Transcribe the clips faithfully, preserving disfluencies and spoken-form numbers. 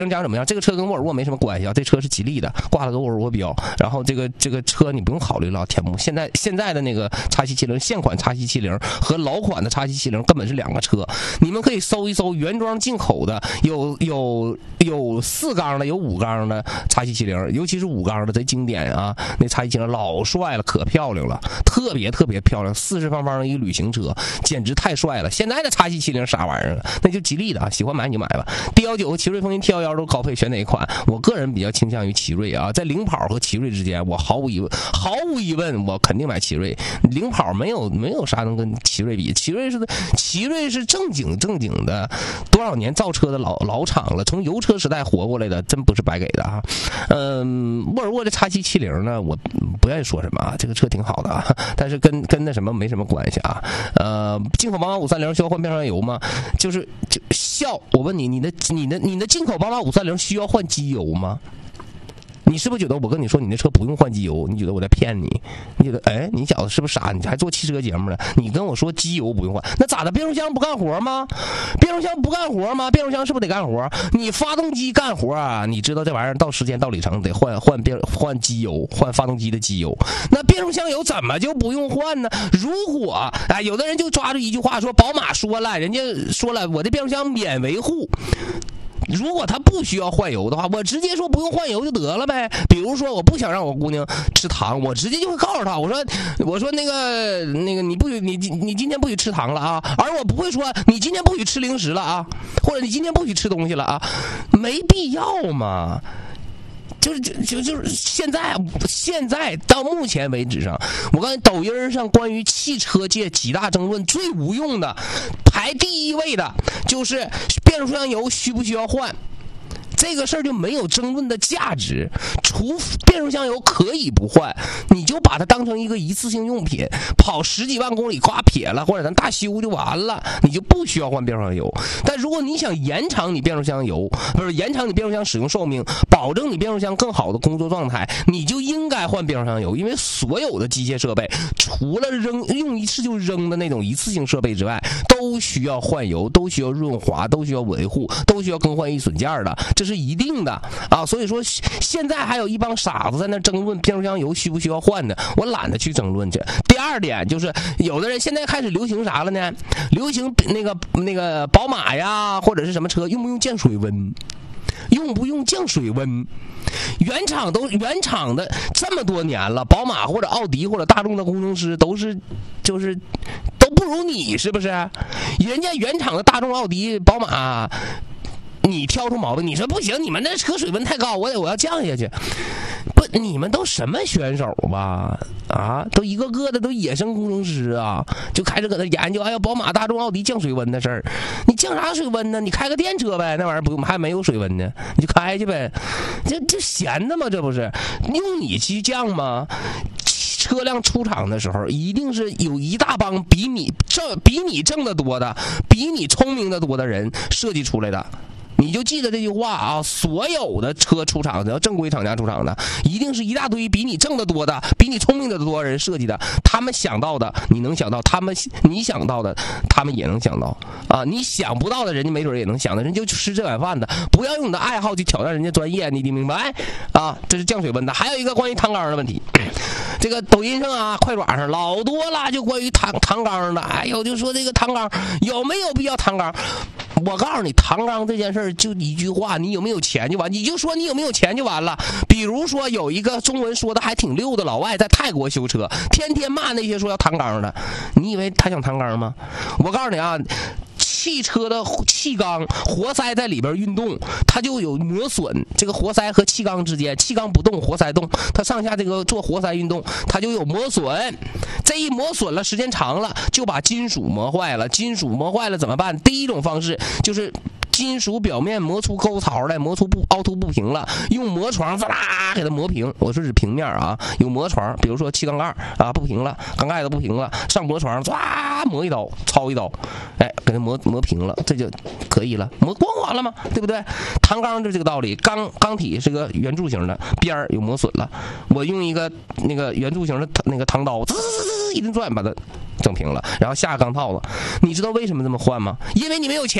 讲怎么样？这个车跟沃尔沃没什么关系啊，这车是吉利的，挂了个沃尔沃标。然后这个这个车你不用考虑了，天幕现在现在的那个 X C 七零现款 X C 七零和老款的 X C 七零根本是两个车，你们可以搜一搜原装进口的，有有有四缸的，有五缸的 X C 七零，尤其是五缸的贼经典啊，那 X C 七零老帅了，可漂亮了，特别特别漂亮，四四方方的一个旅行车，简直太帅了。现在的 X C 七零啥玩意儿？那就吉利的啊，喜欢买你就买吧。D 一九和奇瑞风云 T 一一都高配，选哪一款？我个人比较倾向于奇瑞啊，在领跑和奇瑞之间，我毫无疑问，毫无疑问，我肯定买奇瑞。领跑没有没有啥能跟奇瑞比，奇瑞是奇瑞是正经正经的，多少年造车的老老厂了，从油车时代活过来的，真不是白给的啊。嗯，沃尔沃的 X C 七零呢，我不愿意说什么啊，这个车挺好的啊，但是跟跟那什么没什么关系啊。呃，进口宝马五三零需要换变速箱油吗？就是就笑，我问你，你的你的你的进口宝马五三零需要换机油吗？你是不是觉得我跟你说你那车不用换机油，你觉得我在骗你？你觉得哎，你小子是不是傻？你还做汽车节目呢？你跟我说机油不用换，那咋的？变速箱不干活吗？变速箱不干活吗？变速箱是不是得干活？你发动机干活啊？你知道这玩意儿到时间到里程得换换变换机油，换发动机的机油。那变速箱油怎么就不用换呢？如果哎，有的人就抓住一句话说，宝马说了，人家说了，我的变速箱免维护。如果他不需要换油的话，我直接说不用换油就得了呗。比如说我不想让我姑娘吃糖，我直接就会告诉她，我说我说那个那个你不许你你今天不许吃糖了啊，而我不会说你今天不许吃零食了啊，或者你今天不许吃东西了啊，没必要嘛。就是就就就是现在现在到目前为止上，我刚才抖音上关于汽车界几大争论最无用的，排第一位的就是变速箱油需不需要换。这个事儿就没有争论的价值，除变速箱油可以不换，你就把它当成一个一次性用品，跑十几万公里夸撇了，或者咱大修就完了，你就不需要换变速箱油。但如果你想延长你变速箱油，不是延长你变速箱使用寿命，保证你变速箱更好的工作状态，你就应该换变速箱油。因为所有的机械设备，除了扔用一次就扔的那种一次性设备之外，都需要换油，都需要润滑，都需要维护，都需要更换易损件的，这是一定的啊。所以说现在还有一帮傻子在那争论变速箱油需不需要换的，我懒得去争论去。第二点就是有的人现在开始流行啥了呢？流行那个那个宝马呀或者是什么车用不用降水温，用不用降水温？原厂都原厂的这么多年了，宝马或者奥迪或者大众的工程师都是就是都不如你，是不是？人家原厂的大众、奥迪、宝马，你挑出毛病，你说不行，你们那车水温太高，我得我要降下去。不，你们都什么选手吧？啊，都一个个的都野生工程师啊，就开始搁那研究，哎呀，宝马、大众、奥迪降水温的事儿。你降啥水温呢？你开个电车呗，那玩意儿不还没有水温呢，你就开去呗。这这闲的吗？这不是用你去降吗？车辆出厂的时候，一定是有一大帮比你挣比你挣得多的、比你聪明的多的人设计出来的。你就记得这句话啊！所有的车出厂，只要正规厂家出厂的，一定是一大堆比你挣得多的、比你聪明的多的人设计的。他们想到的，你能想到；他们你想到的，他们也能想到啊！你想不到的，人家没准也能想到。人就吃这碗饭的，不要用你的爱好去挑战人家专业，你明白啊？这是降水温的。还有一个关于汤缸的问题，这个抖音上啊、快爪上老多了，就关于汤汤缸的。哎呦，就说这个汤缸有没有必要汤缸？我告诉你，汤缸这件事儿就一句话，你有没有钱就完，你就说你有没有钱就完了。比如说有一个中文说的还挺溜的老外在泰国修车，天天骂那些说要汤缸的，你以为他想汤缸吗？我告诉你啊，汽车的气缸活塞在里边运动，它就有磨损。这个活塞和气缸之间，气缸不动，活塞动，它上下这个做活塞运动，它就有磨损。这一磨损了，时间长了，就把金属磨坏了。金属磨坏了怎么办？第一种方式就是金属表面磨出沟槽来，磨出不凹凸不平了，用磨床唰啦给它磨平。我说是平面啊，有磨床，比如说气缸盖啊不平了，缸盖子不平了，上磨床唰磨一刀，抄一刀，哎，给它磨磨平了，这就可以了，磨光滑了吗？对不对？汤缸就这个道理，缸缸体是个圆柱形的，边儿有磨损了，我用一个那个圆柱形的那个汤刀，滋滋滋滋一顿转把它整平了，然后下缸套子。你知道为什么这么换吗？因为你没有钱。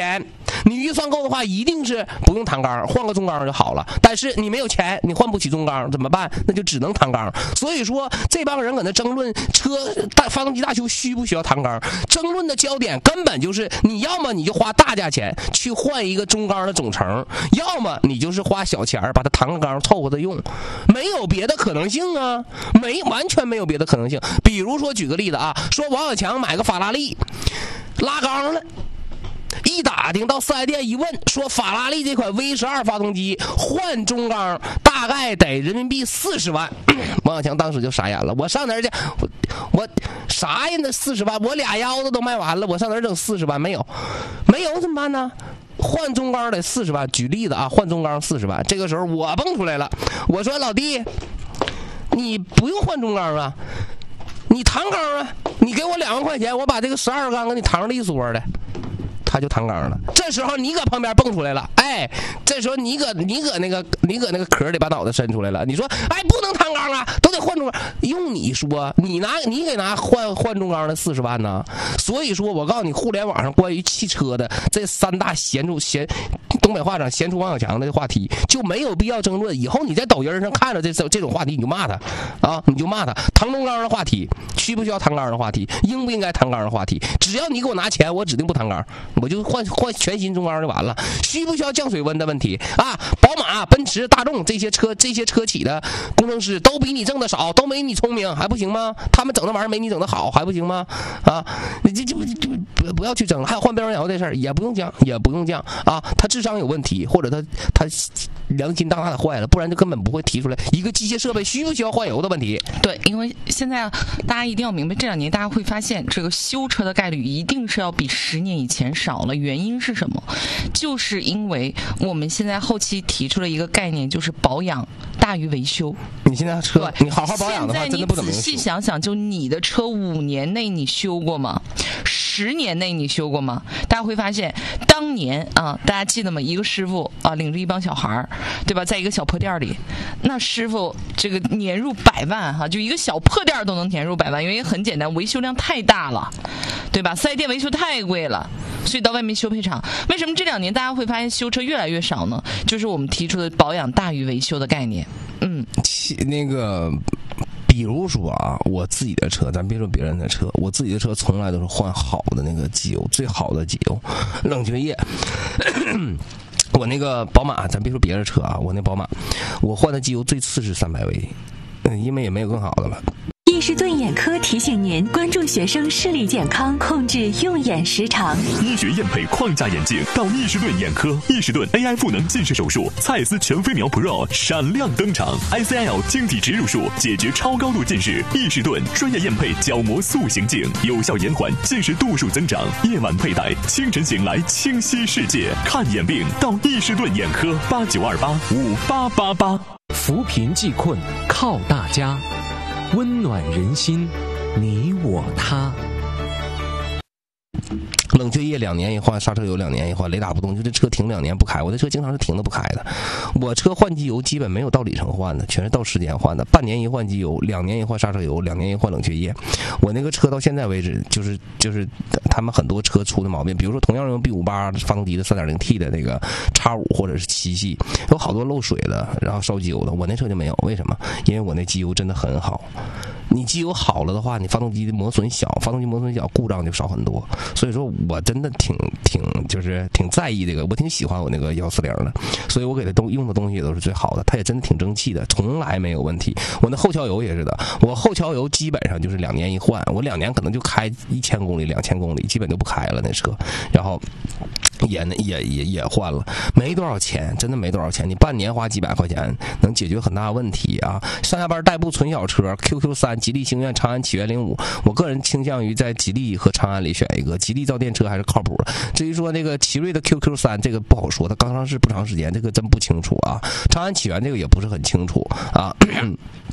你预算够的话，一定是不用弹钢，换个中钢就好了。但是你没有钱，你换不起中钢怎么办？那就只能弹钢。所以说这帮人搁那争论车大发动机大修需不需要弹钢，争论的焦点根本就是你要么你就花大价钱去换一个中钢的总成，要么你就是花小钱把它弹个钢凑合着用，没有别的可能性啊，没完全没有别的可能性。比如说举个例子啊，说王小强买个法拉利拉钢了，一打听到四 S 店一问，说法拉利这款 V 十二 发动机换中钢大概得人民币四十万。王小强当时就傻眼了，我上哪儿去？我我啥呀？那四十万，我俩腰子都卖完了，我上哪儿整四十万？没有，没有怎么办呢？换中钢得四十万。举例子啊，换中钢四十万。这个时候我蹦出来了，我说老弟，你不用换中钢啊，你弹钢啊，你给我两万块钱，我把这个十二钢给你弹利索的。他就弹钢了。这时候你搁旁边蹦出来了，哎，这时候你搁你搁那个你搁那个壳里把脑袋伸出来了，你说哎不能弹钢啊，都得换中钢。用你说，你拿你给拿换换中钢的四十万呢？所以说我告诉你，互联网上关于汽车的这三大闲出闲，东北话讲闲出王小强的话题就没有必要争论。以后你在抖音上看着这这种话题，你就骂他啊，你就骂他。弹中钢的话题，需不需要弹钢的话题，应不应该弹钢的话题，只要你给我拿钱，我指定不弹钢。我就换换全新中钢就完了。需不需要降水温的问题啊？宝马、奔驰、大众这些车这些车企的工程师都比你挣的少，都没你聪明，还不行吗？他们整那玩意儿没你整的好，还不行吗？啊，你这这这不不要去整。还有换变速箱这事儿也不用降，也不用降啊。他智商有问题，或者他他良心大大的坏了，不然就根本不会提出来一个机械设备需不需要换油的问题。 对，因为现在大家一定要明白，这两年大家会发现，这个修车的概率一定是要比十年以前少了。原因是什么？就是因为我们现在后期提出了一个概念，就是保养大于维修。 你现在车你好好保养的话，真的不怎么用。 仔细想想，就你的车五年内你修过吗？十年内你修过吗？大家会发现，当年啊，大家记得吗？一个师傅啊，领着一帮小孩，对吧，在一个小破店里，那师傅这个年入百万哈、啊，就一个小破店都能年入百万，原因很简单，维修量太大了，对吧？四 S 店维修太贵了，所以到外面修配厂。为什么这两年大家会发现修车越来越少呢？就是我们提出的保养大于维修的概念。嗯， 那个。比如说啊，我自己的车，咱别说别人的车，我自己的车从来都是换好的那个机油，最好的机油，冷却液。我那个宝马，咱别说别人车啊，我那宝马，我换的机油最次是三百威，嗯，因为也没有更好的了。 易士顿眼科提醒您关注学生视力健康，控制用眼时长。 医学验配框架眼镜到易士顿眼科，易士顿 A I 赋能近视手术，蔡司全飞秒 Pro 闪亮登场 ，I C L 晶体植入术解决超高度近视。易士顿专业验配角膜塑形镜，有效延缓近视度数增长。夜晚佩戴，清晨醒来清晰世界。看眼病到易士顿眼科，八九二八五八八八。 扶贫济困靠大家。温暖人心，你我他。 冷却液两年一换，刹车油两年一换，雷打不动，就这车停两年不开，我这车经常是停的不开的。我车换机油基本没有到里程换的，全是到时间换的，半年一换机油，两年一换刹车油，两年一换冷却液。我那个车到现在为止，就是就是他们很多车出的毛病，比如说同样用 B 五十八 发动机的 三点零 T 的那个 X 五 或者是七系，有好多漏水的，然后烧机油的，我那车就没有。为什么？因为我那机油真的很好。你机油好了的话，你发动机的磨损小，发动机磨损小，故障就少很多。所以说我真的挺挺就是挺在意这个，我挺喜欢我那个一四零的，所以我给它东用的东西也都是最好的，它也真的挺争气的，从来没有问题。我那后桥油也是的，我后桥油基本上就是两年一换，我两年可能就开一千公里、两千公里，基本就不开了那车，然后。也也也也换了，没多少钱，真的没多少钱。你半年花几百块钱，能解决很大问题啊！上下班代步纯小车 ，Q Q 三、吉利星越、长安启源零五，我个人倾向于在吉利和长安里选一个。吉利造电车还是靠谱的。至于说那个奇瑞的 Q Q 三，这个不好说，它刚上市不长时间，这个真不清楚啊。长安启源这个也不是很清楚啊。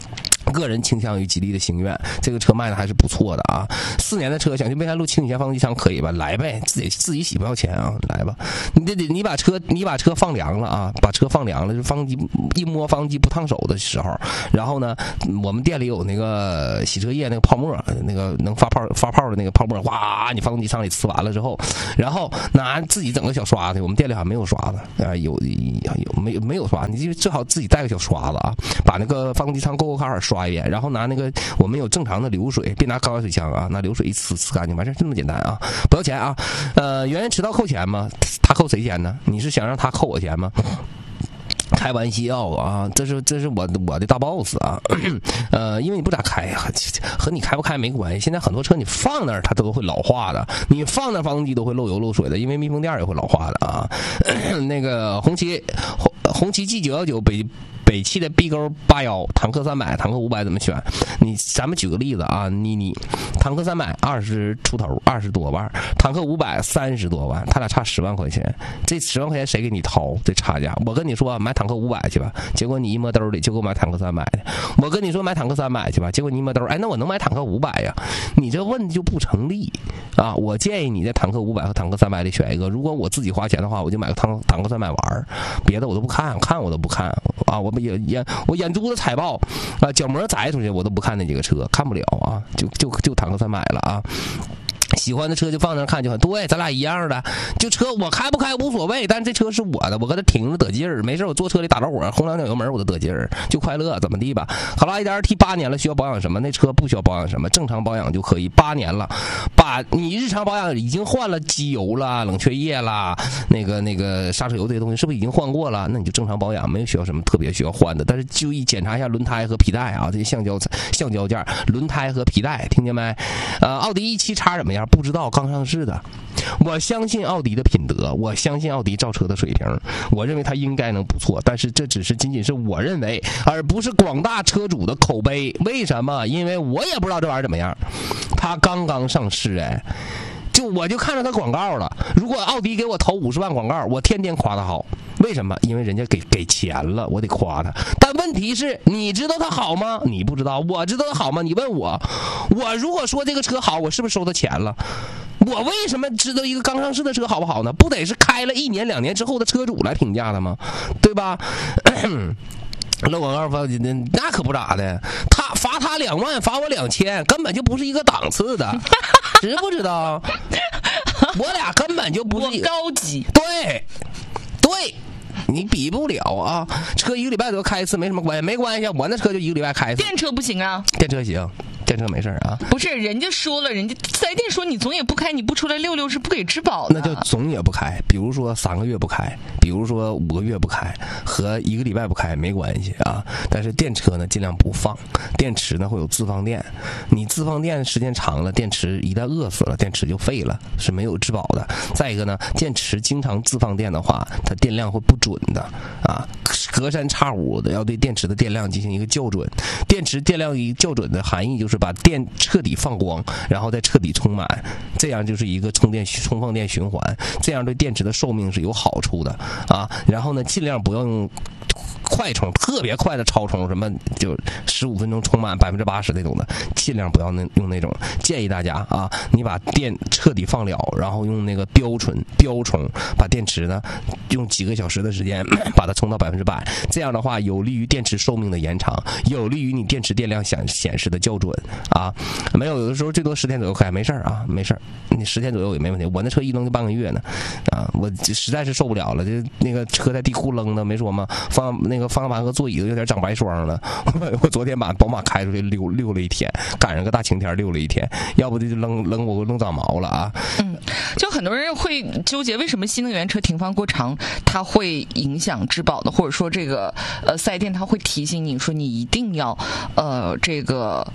个人倾向于吉利的星越，这个车卖的还是不错的啊。四年的车想去未来路清洗发动机厂可以吧？来呗，自己自己洗不要钱啊，来吧。你得你把车你把车放凉了啊，把车放凉了，就发动机一摸发动机不烫手的时候，然后呢，我们店里有那个洗车液那个泡沫，那个能发泡发泡的那个泡沫，哇，你发动机舱里呲完了之后，然后拿自己整个小刷子，我们店里好像没有刷子啊，有有没有没有刷，你就最好自己带个小刷子啊，把那个发动机舱沟沟坎坎刷一遍，然后拿那个我们有正常的流水，别拿高压水枪啊，拿流水一呲呲干净完事，这么简单啊，不要钱啊。呃，圆圆迟到扣钱吗？他扣谁钱呢？你是想让他扣我钱吗？开玩笑啊，这是这是我我的大 boss 啊，呃，因为你不咋开呀，和你开不开没关系。现在很多车你放那儿它都会老化的，你放那儿发动机都会漏油漏水的，因为密封垫也会老化的啊。那个红旗红红旗 G 九一九北。北汽的 B 勾八幺，坦克三百，坦克五百怎么选？你咱们举个例子啊，你你坦克三百二十出头，二十多万，坦克五百三十多万，他俩差十万块钱，这十万块钱谁给你掏？这差价，我跟你说买坦克五百去吧，结果你一摸兜里就给我买坦克三百的。我跟你说买坦克三百去吧，结果你一摸兜，哎，那我能买坦克五百呀？你这问题就不成立啊！我建议你在坦克五百和坦克三百里选一个。如果我自己花钱的话，我就买个坦坦克三百玩，别的我都不看，看我都不看啊！我。眼眼我眼珠子踩爆啊，角膜摘出去我都不看那几个车，看不了啊，就就就坦克三百了啊。喜欢的车就放那看就很对，咱俩一样的。就车我开不开无所谓，但是这车是我的，我搁这停着得劲儿，没事我坐车里打着火，轰两脚油门我都得劲儿，就快乐，怎么地吧？好了 ，一点二 T 八年了，需要保养什么？那车不需要保养什么，正常保养就可以。八年了，把你日常保养已经换了机油啦、冷却液啦、那个那个刹车油这些东西，是不是已经换过了？那你就正常保养，没有需要什么特别需要换的。但是注意检查一下轮胎和皮带啊，这些橡胶橡胶件、轮胎和皮带，听见没？呃，奥迪 E 七 叉怎么样？不知道，刚上市的。我相信奥迪的品德，我相信奥迪造车的水平，我认为它应该能不错，但是这只是仅仅是我认为，而不是广大车主的口碑。为什么？因为我也不知道这玩意儿怎么样，它刚刚上市，哎。就我就看着他广告了。如果奥迪给我投五十万广告，我天天夸他好。为什么？因为人家给给钱了，我得夸他。但问题是，你知道他好吗？你不知道。我知道他好吗？你问我，我如果说这个车好，我是不是收他钱了？我为什么知道一个刚上市的车好不好呢？不得是开了一年两年之后的车主来评价的吗？对吧？漏广告发那可不咋的，他罚他两万，罚我两千，根本就不是一个档次的，知不知道？我俩根本就不是我高级， 对，对。你比不了啊！车一个礼拜多开一次没什么关系，没关系，我那车就一个礼拜开一次。 电车不行啊？ 电车行，电车没事啊。 不是，人家说了，人家四 S 店说你总也不开，你不出来溜溜是不给质保的。 那就总也不开，比如说三个月不开，比如说五个月不开，和一个礼拜不开没关系啊。但是电车呢，尽量不放。电池呢会有自放电，你自放电时间长了，电池一旦饿死了，电池就废了，是没有质保的。再一个呢，电池经常自放电的话，它电量会不准的啊，隔三差五的要对电池的电量进行一个校准。电池电量一校准的含义就是把电彻底放光，然后再彻底充满，这样就是一个充电充放电循环，这样对电池的寿命是有好处的啊。然后呢，尽量不要用快充，特别快的超充，什么就十五分钟充满百分之八十那种的，尽量不要那用那种。建议大家啊，你把电彻底放了，然后用那个标准标充，把电池呢用几个小时的时间把它充到百分之百，这样的话有利于电池寿命的延长，有利于你电池电量显显示的校准啊。没有，有的时候最多十天左右开，没事啊，没事，你十天左右也没问题。我那车一扔就半个月呢，啊，我实在是受不了了，就那个车在地库扔的，没说吗？放那个方向盘和座椅都有点长白霜了。我昨天把宝马开出去溜溜了一天，赶上个大晴天溜了一天，要不就扔扔我扔长毛了啊。 嗯，就很多人会纠结为什么新能源车停放过长它会影响质保的，或者说这个呃四 S店它会提醒你说你一定要呃这个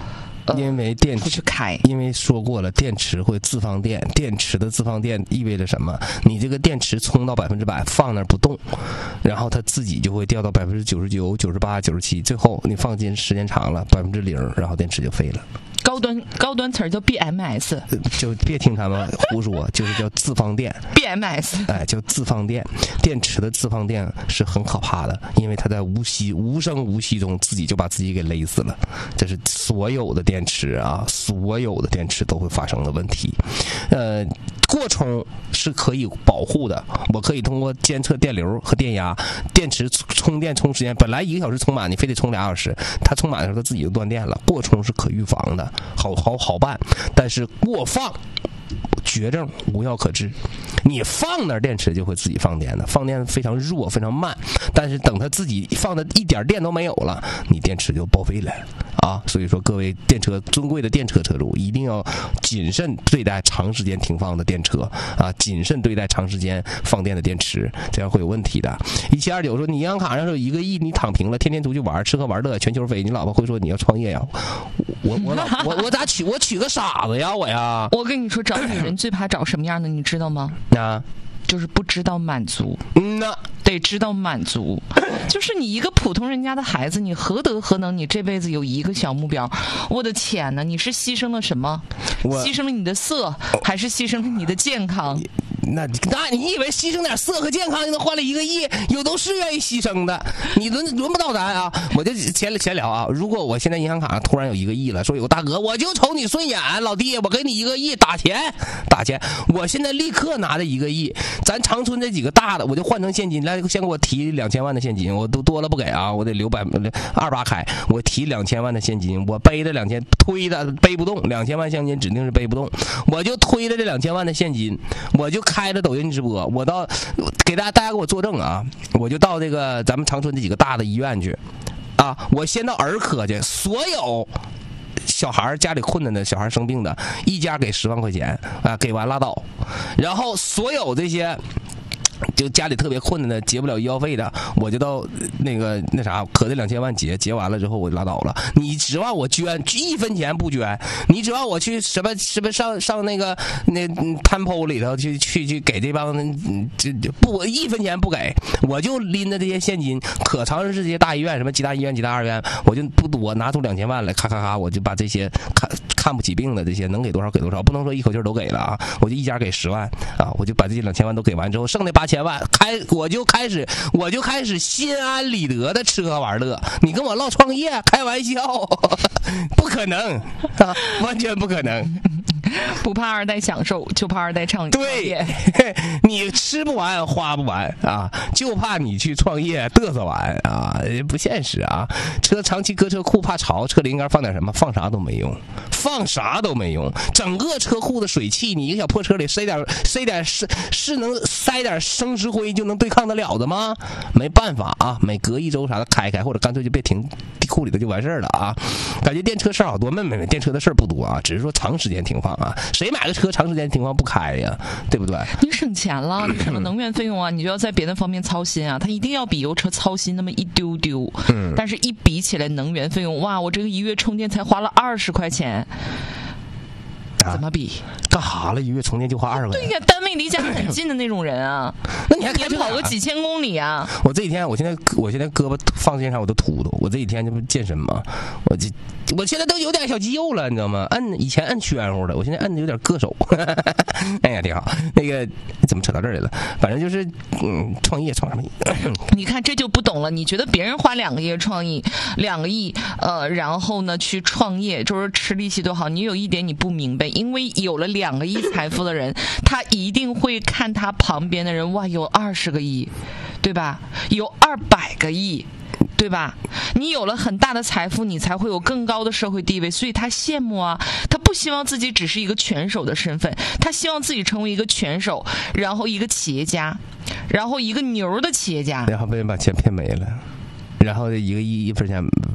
呃、 因为电池出去开， 因为说过了，电池会自放电，电池的自放电意味着什么？你这个电池充到百分之百，放那儿不动，然后它自己就会掉到百分之九十九、九十八、九十七，最后你放进时间长了，百分之零，然后电池就废了。 高端高端词儿叫 B M S， 就别听他们胡说，就是叫自放电。 B M S， 哎，叫自放电。电池的自放电是很可怕的，因为它在无息、无声无息中自己就把自己给勒死了。这是所有的电池啊，所有的电池都会发生的问题。呃，过充是可以保护的，我可以通过监测电流和电压，电池充电充时间本来一个小时充满，你非得充俩小时，它充满的时候它自己就断电了。过充是可预防的。好好好办，但是过放绝症无药可治。你放那儿电池就会自己放电的，放电非常弱非常慢，但是等它自己放的一点电都没有了，你电池就报废了啊！所以说各位电车尊贵的电车车主一定要谨慎对待长时间停放的电车啊，谨慎对待长时间放电的电池，这样会有问题的。一七二九说你银行卡上有一个亿，你躺平了，天天出去玩吃喝玩乐全球飞，你老婆会说你要创业呀？我我老我我咋娶我娶个傻子呀我呀？ 我跟你说，找女人最怕找什么样的，你知道吗？ 啊， 就是不知道满足。 嗯呐， 得知道满足。就是你一个普通人家的孩子，你何德何能？你这辈子有一个小目标？我的天哪！你是牺牲了什么？牺牲了你的色，还是牺牲了你的健康？ 那那你以为牺牲点色和健康就能换了一个亿？有都是愿意牺牲的，你轮轮不到咱啊！我就闲闲聊啊，如果我现在银行卡上突然有一个亿了，说有个大哥我就瞅你顺眼，老弟，我给你一个亿打钱打钱，我现在立刻拿着一个亿，咱长春这几个大的我就换成现金，来先给我提两千万的现金，我都多了不给啊，我得留百二八开，我提两千万的现金，我背着两千推的背不动，两千万现金指定是背不动，我就推着这两千万的现金，我就开着抖音直播，我到给大家大家给我作证啊，我就到这个咱们长春这几个大的医院去啊，我先到儿科去，所有小孩家里困难的小孩生病的，一家给十万块钱啊，给完拉倒，然后所有这些就家里特别困难的结不了医药费的，我就到那个那啥，可这两千万结结完了之后我就拉倒了。你指望我捐一分钱不捐？你指望我去什么什么上上那个那摊铺里头去去去给这帮这不一分钱不给？我就拎着这些现金，可长春市这些大医院，什么几大医院几大二院，我就不多拿出两千万来，咔咔咔，我就把这些看看不起病的这些能给多少给多少，不能说一口气都给了啊，我就一家给十万啊，我就把这两千万都给完之后，剩下八千万开我就开始我就开始心安理得的吃喝玩乐。你跟我唠创业开玩笑，不可能啊，完全不可能。 不怕二代享受，就怕二代创业。 对，你吃不完花不完啊，就怕你去创业嘚瑟完啊，不现实啊。车长期搁车库怕潮，车里应该放点什么？放啥都没用，放啥都没用。整个车库的水汽，你一个小破车里塞点塞点是是能塞点生石灰就能对抗得了的吗？没办法啊，每隔一周啥的开开，或者干脆就别停地库里头就完事儿了啊。感觉电车事儿好多，没没没，电车的事儿不多啊，只是说长时间停放啊。谁买个车长时间停放不开呀？对不对？ 你省钱了，你省了能源费用啊，你就要在别的方面操心啊。它一定要比油车操心那么一丢丢，嗯，但是一比起来能源费用，哇，我这个一月充电才花了二十块钱。怎么比？ 干哈了？一月充电就花二十块钱？ 对呀，单位离家很近的那种人啊， 那你还年跑个几千公里啊？ 我这几天，我现在我现在胳膊放时间长我都秃秃。我这几天这不健身吗？我这我现在都有点小肌肉了，你知道吗？摁以前摁暄乎的，我现在摁的有点硌手。哎呀，挺好。那个怎么扯到这儿来了？反正就是嗯，创业创什么？ 你看这就不懂了。你觉得别人花两个亿创意，两个亿呃，然后呢去创业，就是吃利息多好。你有一点你不明白。因为有了两个亿财富的人，他一定会看他旁边的人，哇，有二十个亿，对吧？有二百个亿，对吧？你有了很大的财富，你才会有更高的社会地位，所以他羡慕啊，他不希望自己只是一个拳手的身份，他希望自己成为一个拳手，然后一个企业家，然后一个牛的企业家， 然后被人把钱骗没了。然后一个亿一分钱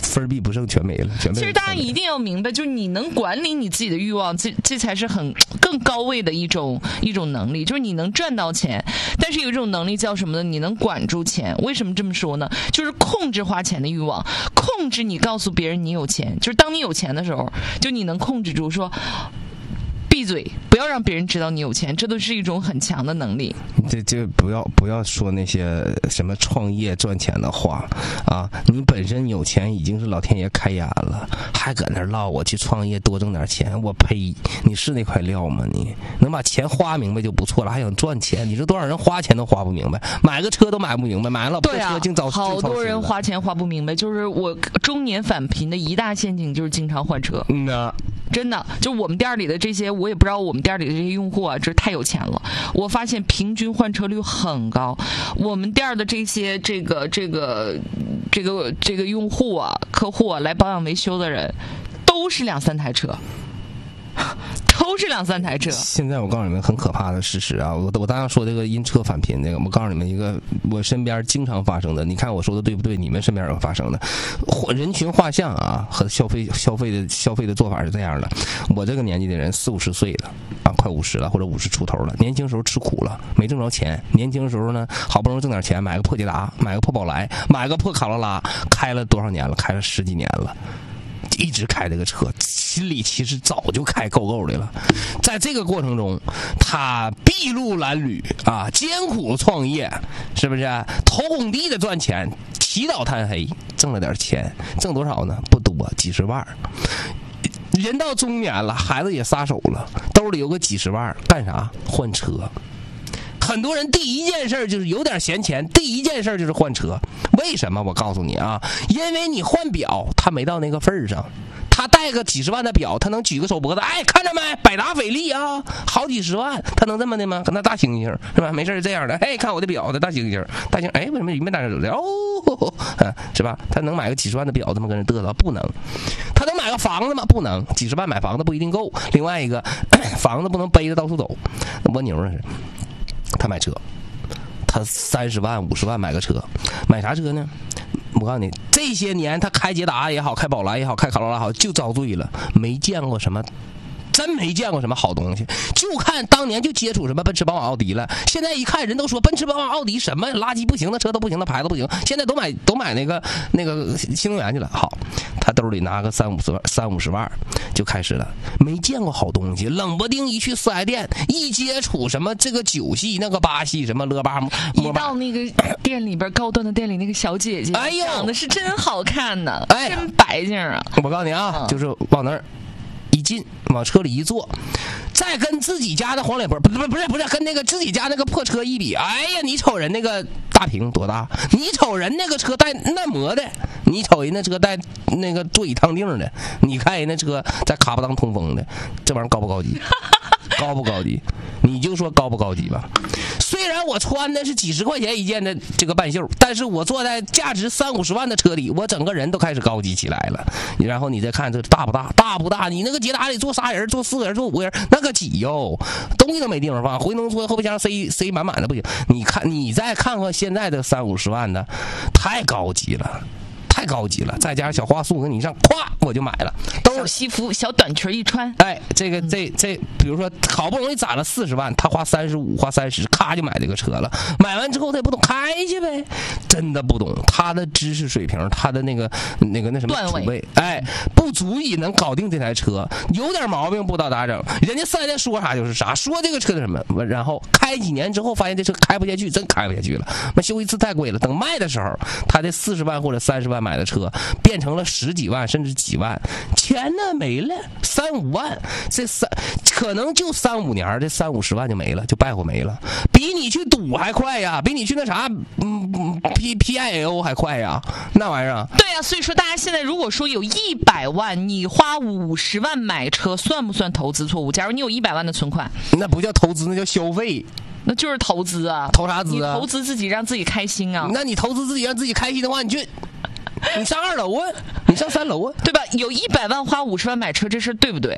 分必不剩，全没了，全没了。 其实大家一定要明白，就是你能管理你自己的欲望，这这才是很更高位的一种一种能力，就是你能赚到钱，但是有一种能力叫什么呢？你能管住钱。为什么这么说呢？就是控制花钱的欲望，控制你告诉别人你有钱，就是当你有钱的时候，就你能控制住说。闭嘴，不要让别人知道你有钱，这都是一种很强的能力。 这这不要不要说那些什么创业赚钱的话啊！你本身有钱已经是老天爷开眼了，还搁那唠我去创业多挣点钱，我呸！你是那块料吗？你能把钱花明白就不错了，还想赚钱？你说多少人花钱都花不明白，买个车都买不明白，买了破车净糟。 好多人花钱花不明白，就是我中年返贫的一大陷阱就是经常换车。 嗯呐。 真的，就我们店里的这些，我也不知道我们店里的这些用户啊，这太有钱了。我发现平均换车率很高。我们店的这些这个这个这个这个用户啊、客户啊来保养维修的人，都是两三台车。都是两三台车。 现在我告诉你们很可怕的事实啊！我我刚刚说这个因车返贫这个，我告诉你们一个我身边经常发生的，你看我说的对不对？你们身边有发生的人群画像啊和消费消费的消费的做法是这样的：我这个年纪的人四五十岁了啊，快五十了或者五十出头了，年轻时候吃苦了，没挣着钱，年轻时候呢好不容易挣点钱，买个破捷达，买个破宝来，买个破卡罗拉，开了多少年了？开了十几年了。一直开这个车，心里其实早就开够够的了。在这个过程中，他筚路蓝缕啊，艰苦创业，是不是？头工地的赚钱，起早贪黑，挣了点钱，挣多少呢？不多，几十万。人到中年了，孩子也撒手了，兜里有个几十万，干啥？换车。很多人第一件事就是有点闲钱，第一件事就是换车。为什么？我告诉你啊，因为你换表，他没到那个份儿上。他带个几十万的表，他能举个手脖子，哎，看着没？百达翡丽啊，好几十万，他能这么的吗？跟那大猩猩是吧？没事这样的，哎，看我的表的大猩猩，大猩，哎，为什么你们大猩猩？哦，啊，是吧？他能买个几十万的表，这么跟人嘚瑟？不能。他能买个房子吗？不能。几十万买房子不一定够。另外一个，房子不能背着到处走，蜗牛那是。他买车，他三十万五十万买个车，买啥车呢？我告诉你，这些年他开捷达也好，开宝来也好，开卡罗拉也好，就遭罪了，没见过什么。真没见过什么好东西，就看当年就接触什么奔驰、宝马、奥迪了。现在一看，人都说奔驰、宝马、奥迪什么垃圾不行，那车都不行，那牌子不行。现在都买都买那个那个新能源去了。好，他兜里拿个三五十万，三五十万就开始了，没见过好东西。冷不丁一去四 S 店，一接触什么这个九系、那个八系，什么勒巴摸， 一到那个店里边，高端的店里，那个小姐姐，哎呦，长得是真好看呢，哎，真白净啊！ 我告诉你啊，嗯、就是往那儿。一进往车里一坐，再跟自己家的黄脸婆不不不是不是跟那个自己家那个破车一比，哎呀，你瞅人那个大屏多大，你瞅人那个车带耐磨的，你瞅人那车带那个座椅烫腚的，你看人那车在卡巴当通风的，这玩意儿高不高级？高不高级？你就说高不高级吧。虽然我穿的是几十块钱一件的这个半袖，但是我坐在价值三五十万的车里，我整个人都开始高级起来了。然后你再看这大不大，大不大？你那个捷达里坐仨人，坐四个人，坐五个人，那个挤哟，东西都没地方放，回能说后备箱塞塞满满的不行。你看，你再看看现在的三五十万的，太高级了。太高级了，再加上小花束跟你一上，咵我就买了。都小西服、小短裙一穿， 哎，这个这这，比如说好不容易攒了四十万，他花三十五，花三十，咔就买这个车了。买完之后他也不懂，开去呗，真的不懂。他的知识水平，他的那个那个那什么储备，哎，不足以能搞定这台车。有点毛病不知道咋整，人家四 S 店说啥就是啥，说这个车的什么，然后开几年之后发现这车开不下去，真开不下去了。那修一次太贵了，等卖的时候，他这四十万或者三十万买的车变成了十几万甚至几万，钱呢没了，三五万，这三可能就三五年，这三五十万就没了，就败火没了，比你去赌还快呀，比你去那啥，嗯 P P I L 还快呀，那玩意儿。 对呀、啊，所以说大家现在如果说有一百万，你花五十万买车，算不算投资错误？假如你有一百万的存款， 那不叫投资，那叫消费。 那就是投资啊， 投啥资啊？ 你投资自己，让自己开心啊。 那你投资自己让自己开心的话，你去。你上二楼啊，你上三楼啊， 对吧？有一百万花五十万买车，这事对不对？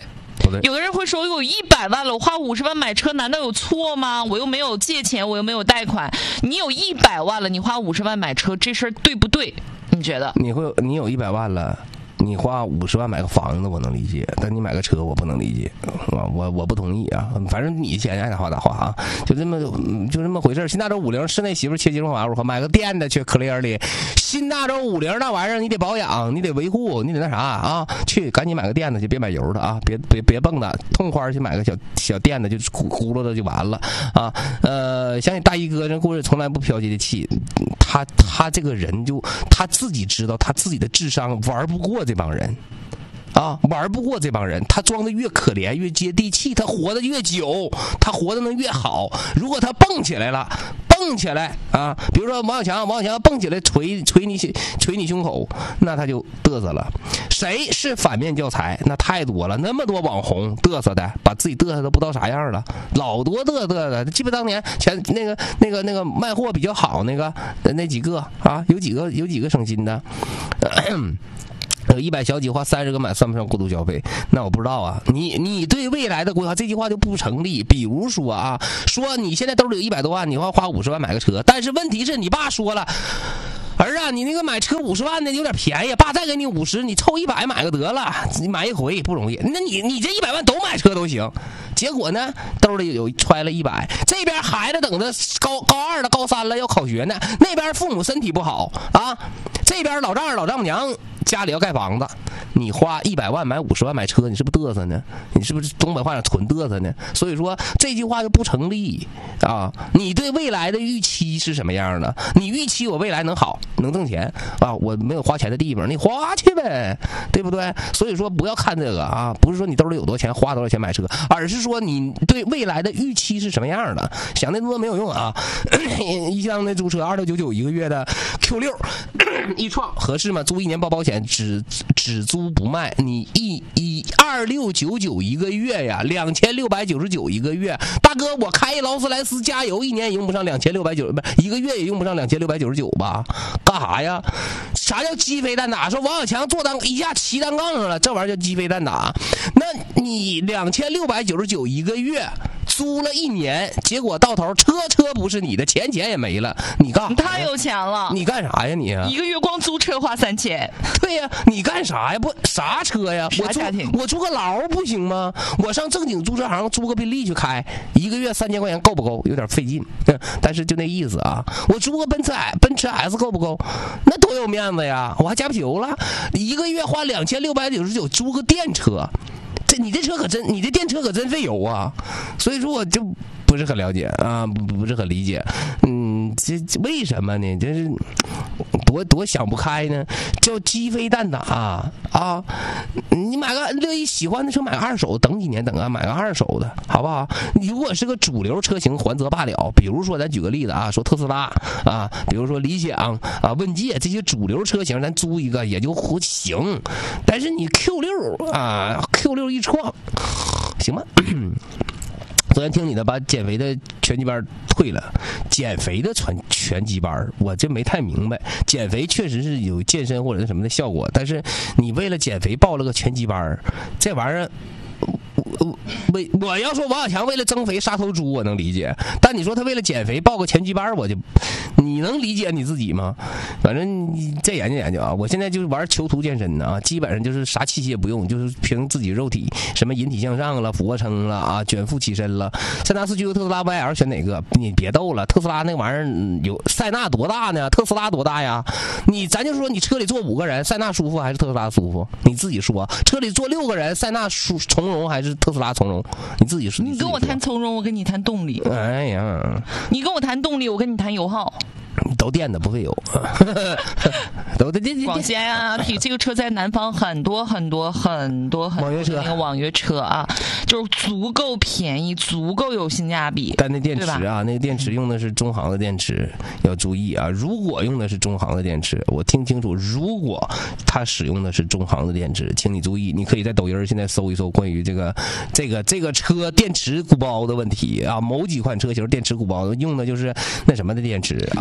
对。 有的人会说，我有一百万了，我花五十万买车，难道有错吗？我又没有借钱，我又没有贷款。你有一百万了，你花五十万买车，这事儿对不对？你觉得？ 你会，你有一百万了。你花五十万买个房子我能理解，但你买个车我不能理解，啊，我我不同意啊。反正你钱爱咋花咋花啊，就这么就这么回事。新大洲五菱室内媳妇切金华如何买个电的去 Clear 里，新大洲五菱那玩意儿你得保养，你得维护，你得那啥啊，去赶紧买个电的去，别买油的啊，别别别蹦的，痛快去买个小小电的就咕咕噜的就完了啊。呃，像你大衣哥这故事从来不剽窃的气，他他这个人就他自己知道他自己的智商玩不过这帮人啊，玩不过这帮人，他装的越可怜越接地气，他活得越久，他活得能越好。如果他蹦起来了，蹦起来啊，比如说王小强，王小强蹦起来捶捶你捶你胸口，那他就嘚瑟了。谁是反面教材？那太多了，那么多网红嘚瑟的，把自己嘚瑟都不知道啥样了，老多嘚瑟的。记不当年前那个那个那个卖货比较好那个那几个啊，有几个有几个省心的。有一百小几花三十个买算不上过度消费？那我不知道啊。你你对未来的规划这句话就不成立。比如说啊，说你现在兜里有一百多万，你花花五十万买个车，但是问题是你爸说了，儿啊，你那个买车五十万的有点便宜，爸再给你五十，你凑一百买个得了，你买一回不容易。那你你这一百万都买车都行，结果呢，兜里有揣了一百，这边孩子等着高高二了、高三了要考学呢，那边父母身体不好啊，这边老丈人老丈母娘家里要盖房子，你花一百万买五十万买车，你是不是嘚瑟呢？你是不是东北话讲纯嘚瑟呢？所以说这句话就不成立啊！你对未来的预期是什么样的？你预期我未来能好，能挣钱啊？我没有花钱的地方，你花去呗，对不对？所以说不要看这个啊，不是说你兜里有多少钱花多少钱买车，而是说你对未来的预期是什么样的。想那么多没有用啊！一厢的租车二六九九一个月的 Q 六，易创合适吗？租一年包保险。只只租不卖，你一一二六九九一个月呀，两千六百九十九一个月。大哥，我开一劳斯莱斯加油，一年也用不上两千六百九，不是一个月也用不上两千六百九十九吧？干啥呀？啥叫鸡飞蛋打？说王小强坐单一下骑单杠上了，这玩意儿叫鸡飞蛋打。那你两千六百九十九一个月。租了一年，结果到头车车不是你的，钱钱也没了，你干啥？ 你太有钱了！ 你干啥呀你？ 一个月光租车花三千。 对呀，你干啥呀？不啥车呀？ 啥家庭？ 我租个劳不行吗？我上正经租车行租个宾利去开，一个月三千块钱够不够？有点费劲，但是就那意思啊。我租个奔驰 S 奔驰 S 够不够？那多有面子呀！我还加不油了，一个月花两千六百九十九租个电车。这你这车可真，你这电车可真费油啊！所以说我就不是很了解啊，不不是很理解。嗯，这为什么呢？这是多多想不开呢？叫鸡飞蛋打啊！啊你买个乐意喜欢的车，买个二手，等几年等啊，买个二手的好不好？如果是个主流车型，还则罢了。比如说，咱举个例子啊，说特斯拉啊，比如说理想啊、问界这些主流车型，咱租一个也就行。但是你 Q 六啊 ，Q 六一创，行吗？昨天听你的，把减肥的拳击班退了。减肥的拳拳击班，我这没太明白。减肥确实是有健身或者什么的效果，但是你为了减肥报了个拳击班，这玩意儿。为我要说王小强为了增肥杀头猪我能理解，但你说他为了减肥报个拳击班，我就你能理解你自己吗？反正你再研究研究啊！我现在就是玩囚徒健身呢啊，基本上就是啥器械也不用，就是凭自己肉体，什么引体向上了、俯卧撑了啊、卷腹起身了。塞纳斯居和特斯拉 Y L 选哪个？你别逗了，特斯拉那玩意儿有塞纳多大呢？特斯拉多大呀？你咱就说你车里坐五个人，塞纳舒服还是特斯拉舒服？你自己说。车里坐六个人，塞纳舒从容还是特斯拉从容？你自己说。 你跟我谈从容，我跟你谈动力。 哎呀， 你跟我谈动力，我跟你谈油耗。 都电的不费油，都电电。 广西啊，比这个车在南方很多很多很多很多网约车， 那个网约车啊，就是足够便宜，足够有性价比。 但那电池啊，那个电池用的是中航的电池，要注意啊！如果用的是中航的电池，我听清楚，如果它使用的是中航的电池，请你注意，你可以在抖音现在搜一搜关于这个这个这个车电池鼓包的问题啊，某几款车型电池鼓包用的就是那什么的电池啊。 那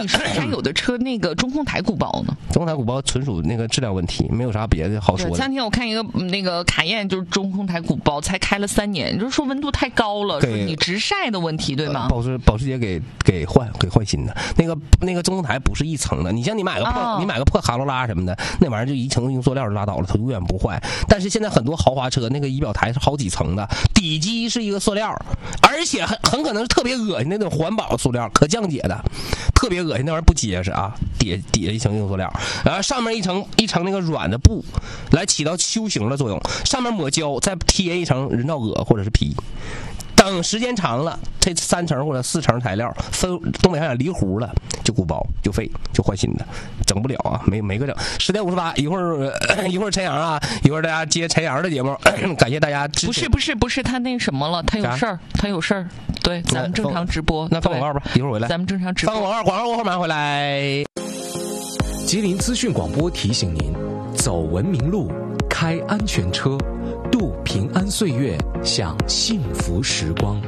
你说为啥有的车那个中控台鼓包呢？ 中控台鼓包纯属那个质量问题，没有啥别的好说的。 前两天我看一个那个卡宴，就是中控台鼓包，才开了三年，就是说温度太高了，说你直晒的问题，对吗？ 呃、保时保时捷给给换给换新的，那个那个中控台不是一层的，你像你买个破、哦、你买个破卡罗拉什么的，那玩意儿就一层用塑料就拉倒了，它永远不坏。但是现在很多豪华车那个仪表台是好几层的，底基是一个塑料，而且很很可能是特别恶心那种环保塑料，可降解的，特别恶心，那玩意儿不结实啊，底底下一层用塑料，然后上面一层一层那个软的布，来起到修形的作用，上面抹胶，再贴一层人造革或者是皮。等时间长了，这三层或者四层材料分东北上离糊了，就鼓包就废，就换新的，整不了啊，没没个整。十点五十八，一会儿一会儿陈阳啊，一会儿大家接陈阳的节目，感谢大家支持。 不是不是不是，他那什么了，他有事儿，他有事儿。对，咱们正常直播。 那放广告吧，一会儿回来。 咱们正常直播。 放广告，广告过后马上回来。 吉林资讯广播提醒您：走文明路，开安全车。度平安岁月，享幸福时光。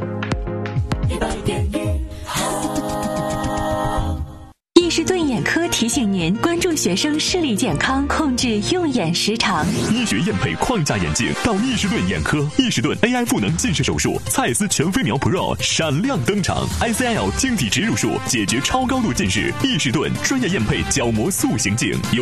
伊士顿眼科提醒您关注学生视力健康，控制用眼时长。 医学验配框架眼镜到伊士顿眼科，伊士顿 A I 赋能近视手术，蔡司全飞秒 Pro 闪亮登场 ，I C L 晶体植入术解决超高度近视，伊士顿专业验配角膜塑形镜有。